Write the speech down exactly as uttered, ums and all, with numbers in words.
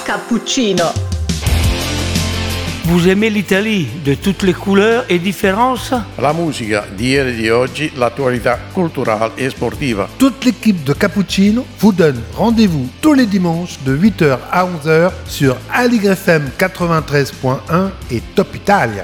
Cappuccino. Vous aimez l'Italie de toutes les couleurs et différences? La musica di ieri e di oggi, l'attualità culturale e sportiva. Toute l'équipe de Cappuccino vous donne rendez-vous tous les dimanches de huit heures à onze heures sur Aligre F M quatre-vingt-treize point un et Top Italia.